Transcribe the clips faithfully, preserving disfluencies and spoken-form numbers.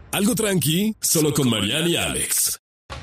Algo tranqui, solo con Mariana y Alex.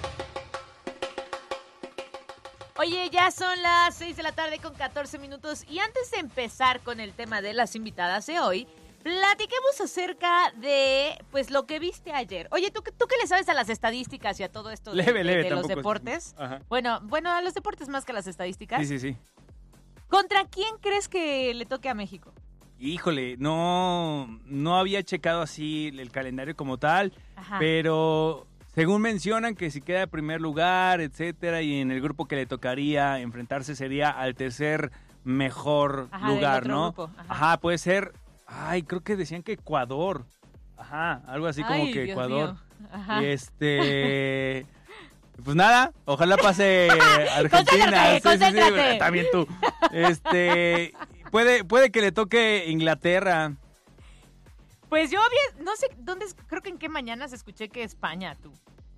Oye, ya son las seis de la tarde con catorce minutos y antes de empezar con el tema de las invitadas de hoy, platiquemos acerca de, pues, lo que viste ayer. Oye, ¿tú, tú qué le sabes a las estadísticas y a todo esto de, leve, de, leve, de los tampoco deportes? Es... Ajá. Bueno, bueno, a los deportes más que a las estadísticas. Sí, sí, sí. ¿Contra quién crees que le toque a México? Híjole, no, no había checado así el calendario como tal, Ajá. pero según mencionan que si queda en primer lugar, etcétera, y en el grupo que le tocaría enfrentarse sería al tercer mejor Ajá, lugar, del otro ¿no? grupo. Ajá. Ajá, puede ser, ay, creo que decían que Ecuador, ajá, algo así como Ay, que Dios Ecuador. mío. Ajá. Y este... Pues nada, ojalá pase Argentina. Concéntrate, concéntrate. Sí, también tú. Este, puede, puede que le toque Inglaterra. Pues yo había, no sé, ¿dónde? Creo que en qué mañanas escuché que España, tú.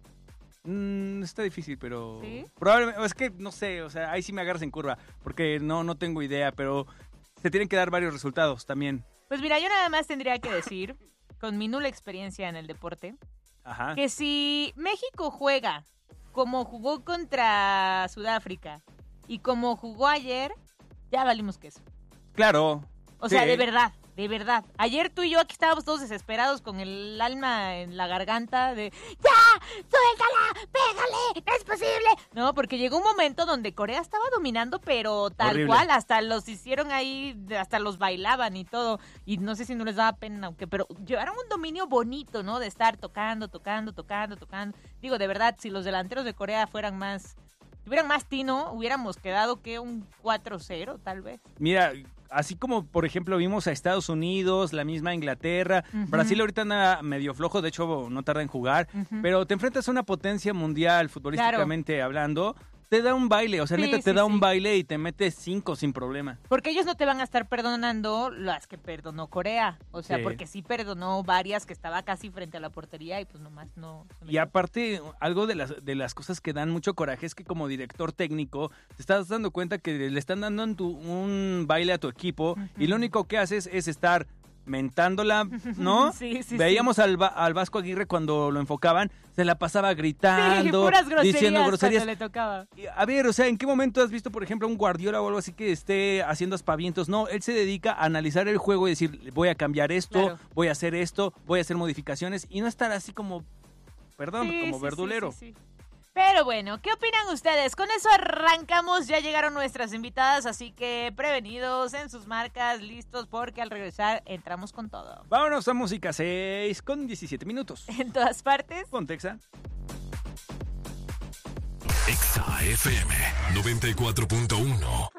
Mm, está difícil, pero ¿Sí? probablemente, es que no sé, o sea, ahí sí me agarras en curva, porque no, no tengo idea, pero se tienen que dar varios resultados también. Pues mira, yo nada más tendría que decir, con mi nula experiencia en el deporte, Ajá. que si México juega como jugó contra Sudáfrica y como jugó ayer, ya valimos queso. Claro. O sí. sea, de verdad, de verdad. Ayer tú y yo aquí estábamos todos desesperados con el alma en la garganta de ¡ya! ¡Suéltala! ¡Pégale! ¡No es posible! No, porque llegó un momento donde Corea estaba dominando, pero tal Horrible. cual, hasta los hicieron ahí, hasta los bailaban y todo. Y no sé si no les daba pena, aunque, pero llevaron un dominio bonito, ¿no? De estar tocando, tocando, tocando, tocando. Digo, de verdad, si los delanteros de Corea fueran más, tuvieran más tino, hubiéramos quedado que un cuatro cero, tal vez. Mira, así como, por ejemplo, vimos a Estados Unidos, la misma Inglaterra, Uh-huh. Brasil ahorita anda medio flojo, de hecho no tarda en jugar, Uh-huh. pero te enfrentas a una potencia mundial, futbolísticamente hablando, te da un baile, o sea, Sí, neta, te sí, da sí. un baile y te metes cinco sin problema. Porque ellos no te van a estar perdonando las que perdonó Corea. O sea, Sí. porque sí perdonó varias que estaba casi frente a la portería y pues nomás no. no Y aparte, algo de las, de las cosas que dan mucho coraje es que como director técnico te estás dando cuenta que le están dando en tu- un baile a tu equipo Ujú. y lo único que haces es estar mentándola, ¿no? Sí, sí, Veíamos sí. al, Va- al Vasco Aguirre cuando lo enfocaban, se la pasaba gritando, Sí, puras groserías diciendo groserías. cuando le tocaba. Y, A ver, o sea, ¿en qué momento has visto, por ejemplo, un Guardiola o algo así que esté haciendo aspavientos? No, él se dedica a analizar el juego y decir, voy a cambiar esto, Claro. voy a hacer esto, voy a hacer modificaciones y no estar así como, perdón, Sí, como sí, verdulero. sí, sí, sí. Pero bueno, ¿qué opinan ustedes? Con eso arrancamos, ya llegaron nuestras invitadas, así que prevenidos en sus marcas, listos, porque al regresar entramos con todo. Vámonos a música seis con diecisiete minutos. En todas partes. Con Texa. Exa F M noventa y cuatro punto uno.